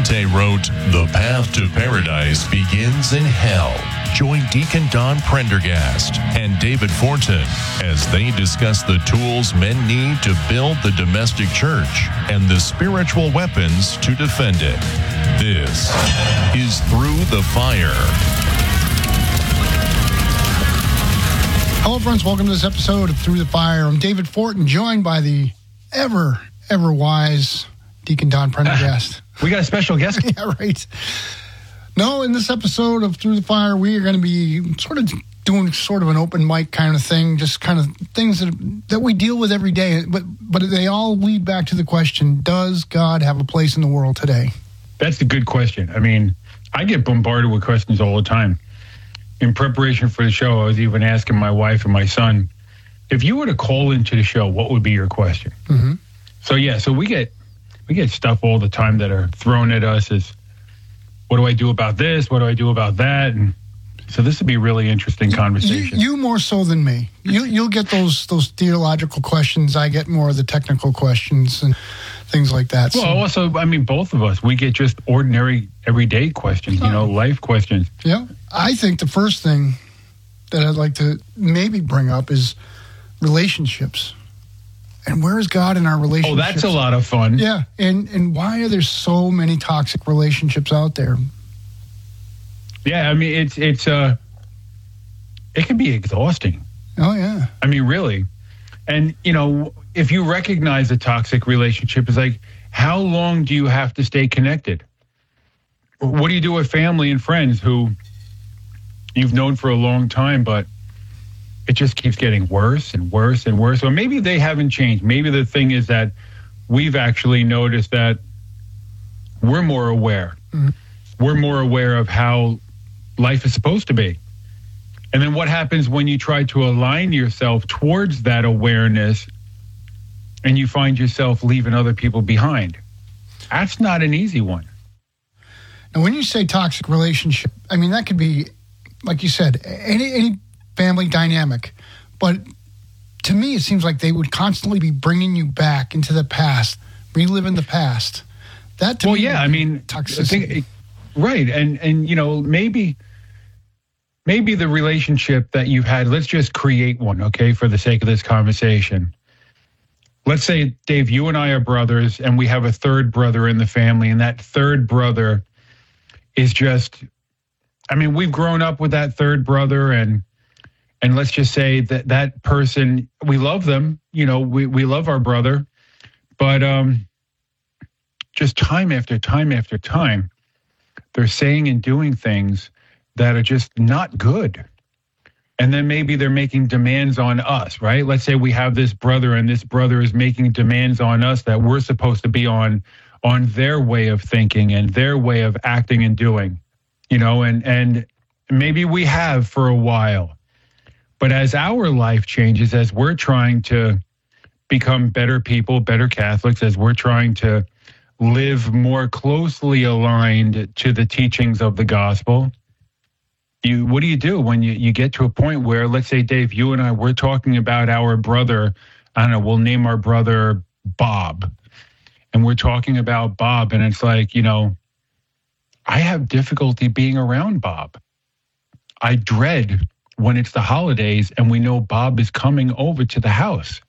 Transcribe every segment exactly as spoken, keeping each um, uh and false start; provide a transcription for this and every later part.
Dante wrote, "The path to paradise begins in hell." Join Deacon Don Prendergast and David Fortin as they discuss the tools men need to build the domestic church and the spiritual weapons to defend it. This is Through the Fire. Hello, friends. Welcome to this episode of Through the Fire. I'm David Fortin, joined by the ever, ever wise Deacon Don Prendergast. We got a special guest. Yeah, right. No, in this episode of Through the Fire, we are going to be sort of doing sort of an open mic kind of thing, just kind of things that that we deal with every day. But but they all lead back to the question, does God have a place in the world today? That's a good question. I mean, I get bombarded with questions all the time. In preparation for the show, I was even asking my wife and my son, if you were to call into the show, what would be your question? Mm-hmm. So, yeah, so we get we get stuff all the time that are thrown at us as, what do I do about this? What do I do about that? And so this would be a really interesting conversation. You, you more so than me. You, you'll get those those theological questions. I get more of the technical questions and things like that. Well, so. also, I mean, both of us, we get just ordinary, everyday questions, you know, life questions. Yeah. I think the first thing that I'd like to maybe bring up is relationships. And where is God in our relationships? Oh, that's a lot of fun. Yeah. And and why are there so many toxic relationships out there? Yeah, I mean, it's, it's, uh, it can be exhausting. Oh, yeah. I mean, really. And, you know, if you recognize a toxic relationship, it's like, how long do you have to stay connected? What do you do with family and friends who you've known for a long time, but it just keeps getting worse and worse and worse? Or maybe they haven't changed. Maybe the thing is that we've actually noticed that we're more aware. Mm-hmm. We're more aware of how life is supposed to be. And then what happens when you try to align yourself towards that awareness and you find yourself leaving other people behind? That's not an easy one. Now, when you say toxic relationship, I mean, that could be, like you said, any any family dynamic. But to me, it seems like they would constantly be bringing you back into the past, reliving the past. That to well, me yeah, I mean, toxicity. Think, right. And, and, you know, maybe, maybe the relationship that you've had, let's just create one, okay, for the sake of this conversation. Let's say, Dave, you and I are brothers, and we have a third brother in the family, and that third brother is just, I mean, we've grown up with that third brother, and and let's just say that that person, we love them, you know, we, we love our brother, but um, just time after time after time, they're saying and doing things that are just not good. And then maybe they're making demands on us, right? Let's say we have this brother, and this brother is making demands on us that we're supposed to be on on their way of thinking and their way of acting and doing, you know, and, and maybe we have for a while. But as our life changes, as we're trying to become better people, better Catholics, as we're trying to live more closely aligned to the teachings of the gospel, you what do you do when you, you get to a point where, let's say, Dave, you and I, we're talking about our brother, I don't know, we'll name our brother Bob. And we're talking about Bob, and it's like, you know, I have difficulty being around Bob. I dread when it's the holidays and we know Bob is coming over to the house.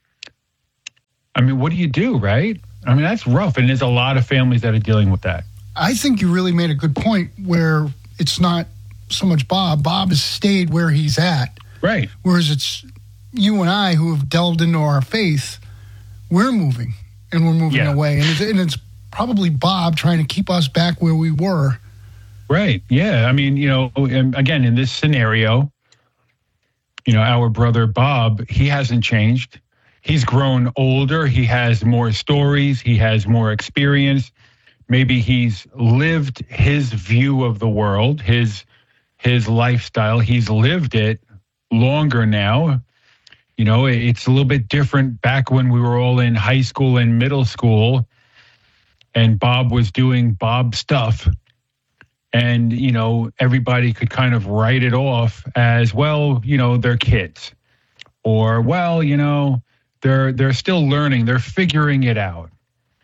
I mean, what do you do, right? I mean, that's rough, and there's a lot of families that are dealing with that. I think you really made a good point where it's not so much Bob. Bob has stayed where he's at. Right. Whereas it's you and I who have delved into our faith, we're moving. And we're moving yeah. away. And it's, and it's probably Bob trying to keep us back where we were. Right. Yeah. I mean, you know, and again, in this scenario, you know, our brother Bob, he hasn't changed. He's grown older. He has more stories. He has more experience. Maybe he's lived his view of the world, his his lifestyle. He's lived it longer now. You know, it's a little bit different back when we were all in high school and middle school, and Bob was doing Bob stuff. And, you know, everybody could kind of write it off as, well, you know, they're kids. Or, well, you know, they're they're still learning. They're figuring it out.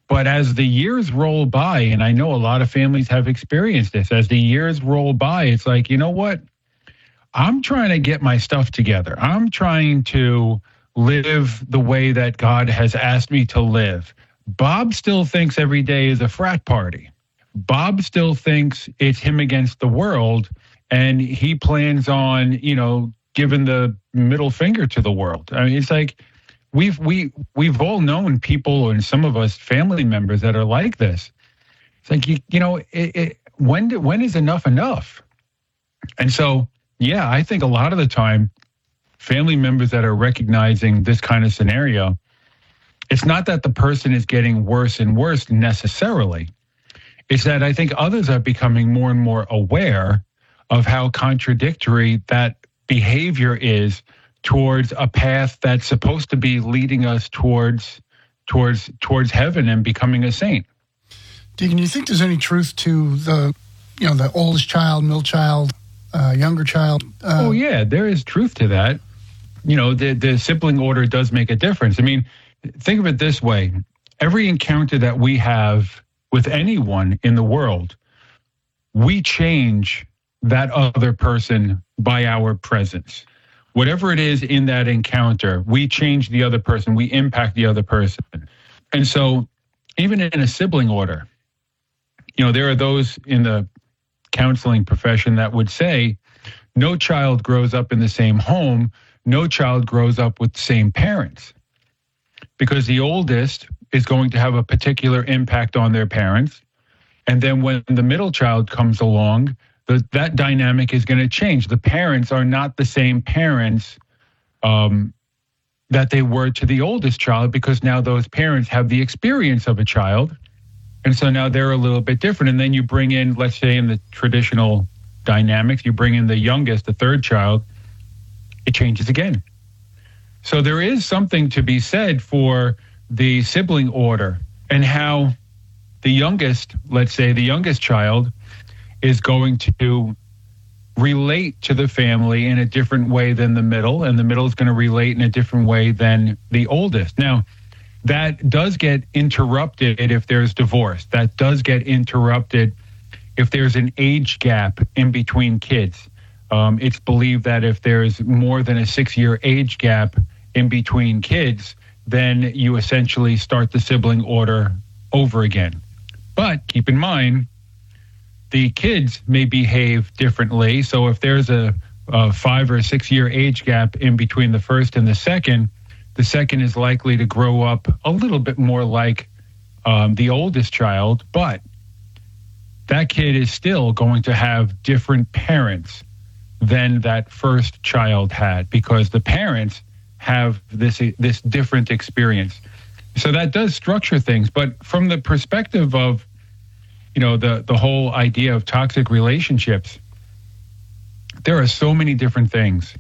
But as the years roll by, and I know a lot of families have experienced this, as the years roll by, it's like, you know what? I'm trying to get my stuff together. I'm trying to live the way that God has asked me to live. Bob still thinks every day is a frat party. Bob still thinks it's him against the world, and he plans on, you know, giving the middle finger to the world. I mean, it's like we've we we've all known people, and some of us family members that are like this. It's like you you know, it, it, when do, when is enough enough? And so, yeah, I think a lot of the time, family members that are recognizing this kind of scenario, it's not that the person is getting worse and worse necessarily. It's that I think others are becoming more and more aware of how contradictory that behavior is towards a path that's supposed to be leading us towards towards towards heaven and becoming a saint. Deacon, do you think there's any truth to the, you know, the oldest child, middle child, uh, younger child? Uh, oh yeah, there is truth to that. You know, the the sibling order does make a difference. I mean, think of it this way: every encounter that we have with anyone in the world, we change that other person by our presence. Whatever it is in that encounter, we change the other person, we impact the other person. And so even in a sibling order, you know, there are those in the counseling profession that would say, no child grows up in the same home, no child grows up with the same parents. Because the oldest is going to have a particular impact on their parents. And then when the middle child comes along, the, that dynamic is going to change. The parents are not the same parents um, that they were to the oldest child, because now those parents have the experience of a child. And so now they're a little bit different. And then you bring in, let's say in the traditional dynamics, you bring in the youngest, the third child, it changes again. So there is something to be said for the sibling order and how the youngest, let's say the youngest child, is going to relate to the family in a different way than the middle, and the middle is going to relate in a different way than the oldest. Now, that does get interrupted if there's divorce. That does get interrupted if there's an age gap in between kids. Um, it's believed that if there's more than a six-year age gap in between kids, then you essentially start the sibling order over again. But keep in mind, the kids may behave differently. So if there's a, a five or six year age gap in between the first and the second, the second is likely to grow up a little bit more like um, the oldest child, but that kid is still going to have different parents than that first child had, because the parents have this this different experience. So that does structure things. But from the perspective of, you know, the, the whole idea of toxic relationships, there are so many different things,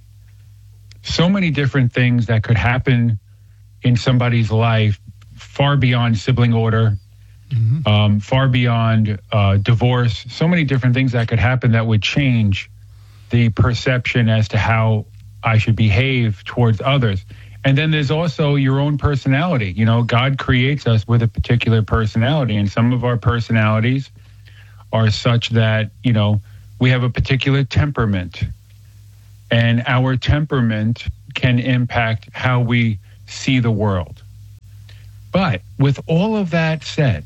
so many different things that could happen in somebody's life, far beyond sibling order, mm-hmm. um, far beyond uh, divorce, so many different things that could happen that would change the perception as to how I should behave towards others. And then there's also your own personality. You know, God creates us with a particular personality, and some of our personalities are such that, you know, we have a particular temperament, and our temperament can impact how we see the world. But with all of that said,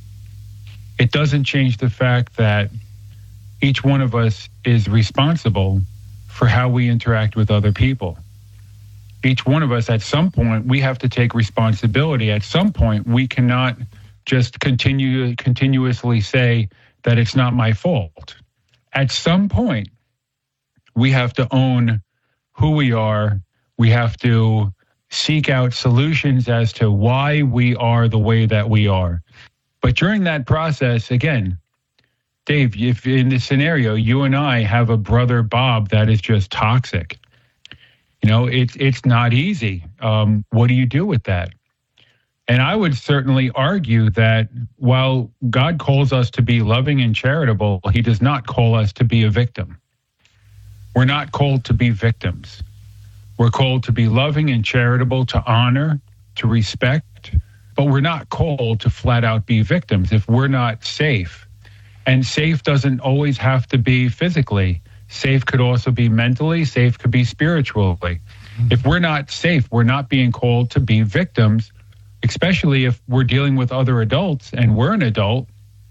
it doesn't change the fact that each one of us is responsible for how we interact with other people. Each one of us, at some point, we have to take responsibility. At some point, we cannot just continue continuously say that it's not my fault. At some point, we have to own who we are. We have to seek out solutions as to why we are the way that we are. But during that process, again, Dave, if in this scenario, you and I have a brother, Bob, that is just toxic, you know, it's it's not easy. Um, what do you do with that? And I would certainly argue that while God calls us to be loving and charitable, he does not call us to be a victim. We're not called to be victims. We're called to be loving and charitable, to honor, to respect, but we're not called to flat out be victims if we're not safe. And safe doesn't always have to be physically. Safe could also be mentally. Safe could be spiritually. If we're not safe, we're not being called to be victims, especially if we're dealing with other adults and we're an adult.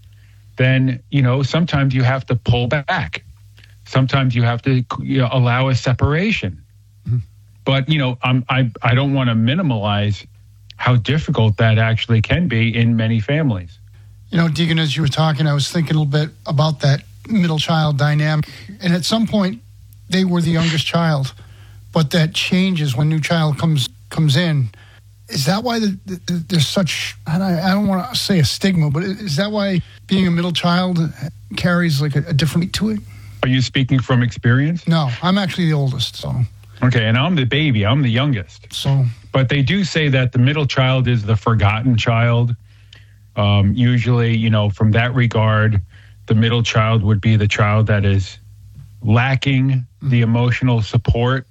Then, you know, sometimes you have to pull back. Sometimes you have to, you know, allow a separation. Mm-hmm. But, you know, I'm, I, I don't want to minimize how difficult that actually can be in many families. You know, Deacon, as you were talking, I was thinking a little bit about that middle child dynamic. And at some point, they were the youngest child, but that changes when new child comes comes in. Is that why the, the, there's such, and I, I don't want to say a stigma, but is that why being a middle child carries like a, a different weight to it? Are you speaking from experience? No, I'm actually the oldest, so. Okay, and I'm the baby. I'm the youngest. So, but they do say that the middle child is the forgotten child. Um, usually, you know, from that regard, the middle child would be the child that is lacking mm-hmm. the emotional support,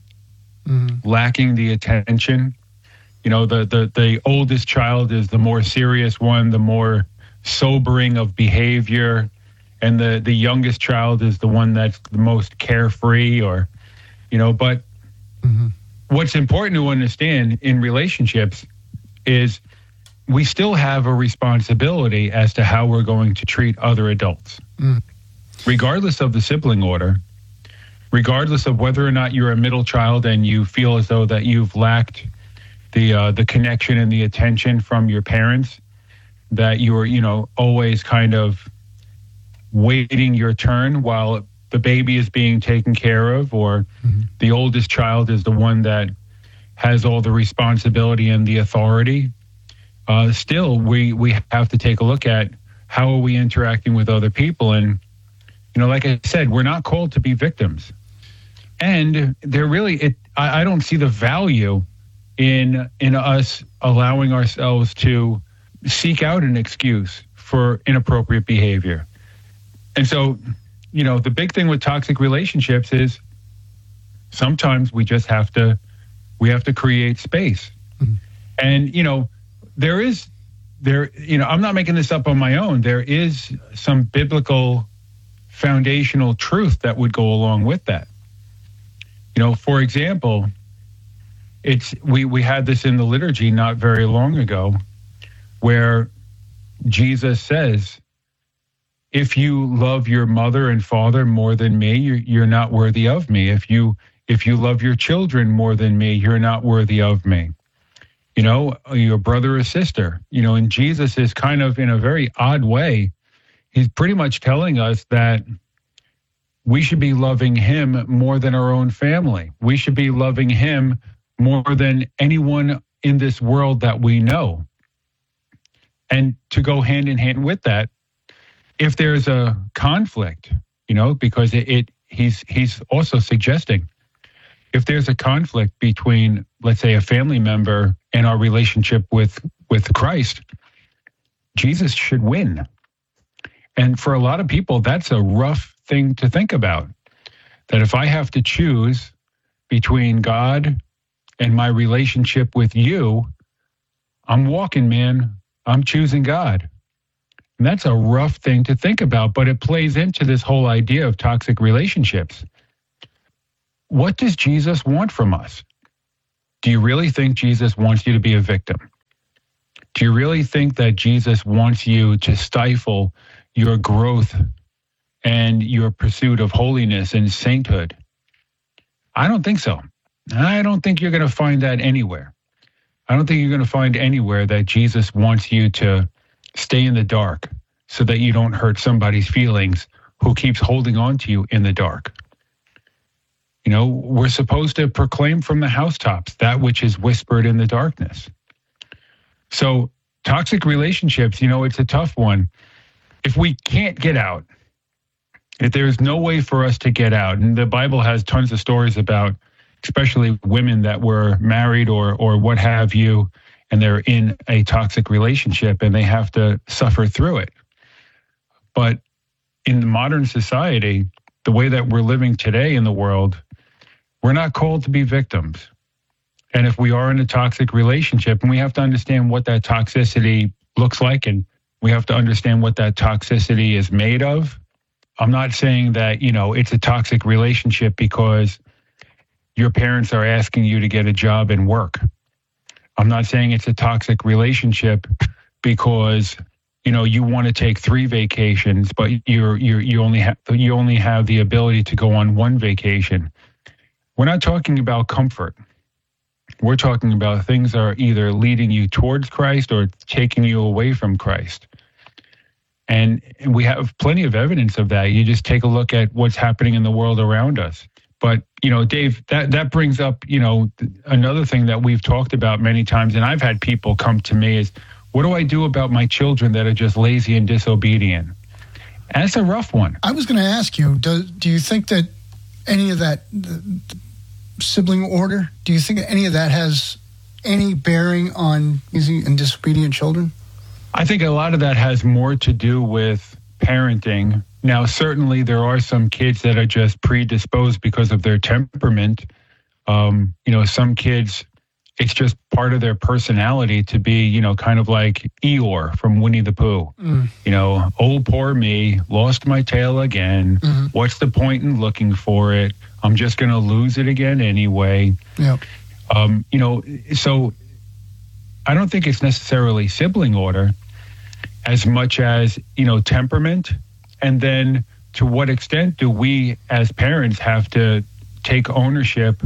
mm-hmm. lacking the attention. You know, the, the, the oldest child is the more serious one, the more sobering of behavior. And the, the youngest child is the one that's the most carefree or, you know, but mm-hmm. what's important to understand in relationships is we still have a responsibility as to how we're going to treat other adults, mm. regardless of the sibling order, regardless of whether or not you're a middle child and you feel as though that you've lacked the uh, the connection and the attention from your parents, that you're, you know, always kind of waiting your turn while the baby is being taken care of, or mm-hmm. the oldest child is the one that has all the responsibility and the authority. Uh, still, we, we have to take a look at how are we interacting with other people. And, you know, like I said, we're not called to be victims. And they're really, it, I, I don't see the value in in us allowing ourselves to seek out an excuse for inappropriate behavior. And so, you know, the big thing with toxic relationships is sometimes we just have to, we have to create space. Mm-hmm. And, you know, there is, there, you know, I'm not making this up on my own. There is some biblical foundational truth that would go along with that. You know, for example, it's, we, we had this in the liturgy not very long ago where Jesus says, if you love your mother and father more than me, you're, you're not worthy of me. If you, if you love your children more than me, you're not worthy of me. You know, your brother or sister, you know, and Jesus is kind of in a very odd way. He's pretty much telling us that we should be loving him more than our own family. We should be loving him more than anyone in this world that we know. And to go hand in hand with that, if there's a conflict, you know, because it, it he's he's also suggesting if there's a conflict between, let's say, a family member and our relationship with, with Christ, Jesus should win. And for a lot of people, that's a rough thing to think about. That if I have to choose between God and my relationship with you, I'm walking, man. I'm choosing God. And that's a rough thing to think about, but it plays into this whole idea of toxic relationships. What does Jesus want from us? Do you really think Jesus wants you to be a victim? Do you really think that Jesus wants you to stifle your growth and your pursuit of holiness and sainthood? I don't think so. I don't think you're going to find that anywhere. I don't think you're going to find anywhere that Jesus wants you to stay in the dark so that you don't hurt somebody's feelings who keeps holding on to you in the dark. You know, we're supposed to proclaim from the housetops that which is whispered in the darkness. So toxic relationships, you know, it's a tough one. If we can't get out, if there's no way for us to get out, and the Bible has tons of stories about, especially women that were married or or what have you, and they're in a toxic relationship and they have to suffer through it. But in modern society, the way that we're living today in the world, we're not called to be victims. And if we are in a toxic relationship, and we have to understand what that toxicity looks like, and we have to understand what that toxicity is made of. I'm not saying that, you know, it's a toxic relationship because your parents are asking you to get a job and work. I'm not saying it's a toxic relationship because, you know, you want to take three vacations, but you're you're you only have you only have the ability to go on one vacation. We're not talking about comfort. We're talking about things that are either leading you towards Christ or taking you away from Christ. And we have plenty of evidence of that. You just take a look at what's happening in the world around us. But, you know, Dave, that, that brings up, you know, another thing that we've talked about many times, and I've had people come to me is, what do I do about my children that are just lazy and disobedient? And that's a rough one. I was going to ask you, do, do you think that any of that the, the sibling order, do you think any of that has any bearing on lazy and disobedient children? I think a lot of that has more to do with parenting. Now, certainly there are some kids that are just predisposed because of their temperament. Um, you know, some kids, it's just part of their personality to be, you know, kind of like Eeyore from Winnie the Pooh. Mm. You know, oh, poor me, lost my tail again. Mm-hmm. What's the point in looking for it? I'm just going to lose it again anyway. Yep. Um, you know, so I don't think it's necessarily sibling order as much as, you know, temperament. And then to what extent do we as parents have to take ownership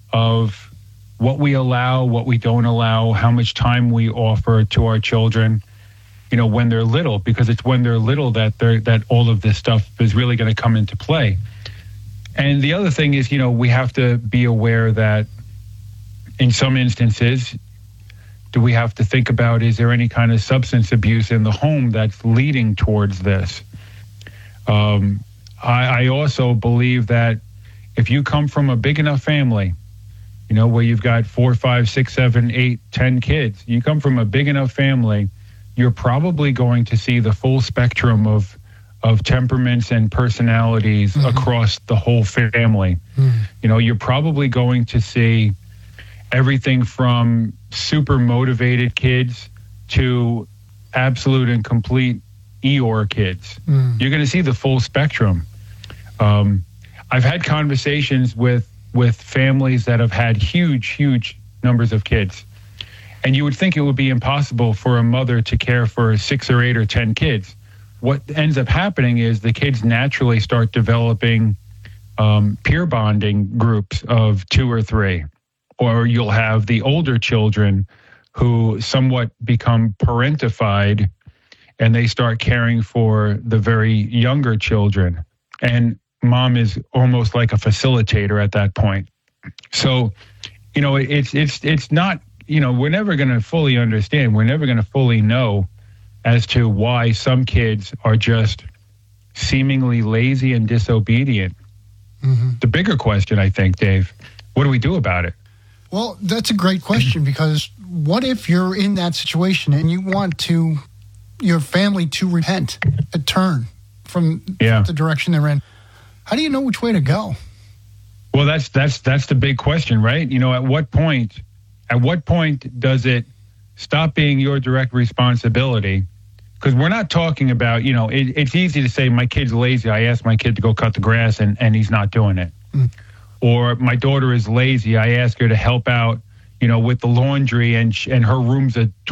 of what we allow, what we don't allow, how much time we offer to our children, you know, when they're little, because it's when they're little that they're, that all of this stuff is really going to come into play. And the other thing is, you know, we have to be aware that in some instances, do we have to think about, is there any kind of substance abuse in the home that's leading towards this? Um, I, I also believe that if you come from a big enough family, you know, where you've got four, five, six, seven, eight, ten kids, you come from a big enough family, you're probably going to see the full spectrum of of temperaments and personalities mm-hmm. across the whole family. Mm-hmm. You know, you're probably going to see everything from super motivated kids to absolute and complete Eeyore kids. Mm. You're going to see the full spectrum. Um, I've had conversations with with families that have had huge, huge numbers of kids. And you would think it would be impossible for a mother to care for six or eight or ten kids. What ends up happening is the kids naturally start developing um, peer bonding groups of two or three. Or you'll have the older children who somewhat become parentified and they start caring for the very younger children. And mom is almost like a facilitator at that point. So, you know, it's it's it's not, you know, we're never going to fully understand. We're never going to fully know as to why some kids are just seemingly lazy and disobedient. Mm-hmm. The bigger question, I think, Dave, what do we do about it? Well, that's a great question, because what if you're in that situation and you want to your family to repent, to turn from yeah. the direction they're in? How do you know which way to go? Well, that's that's that's the big question, right? You know, at what point, at what point does it stop being your direct responsibility? Because we're not talking about, you know, it, it's easy to say my kid's lazy. I asked my kid to go cut the grass and, and he's not doing it. Mm. Or my daughter is lazy. I ask her to help out, you know, with the laundry and sh- and her room's a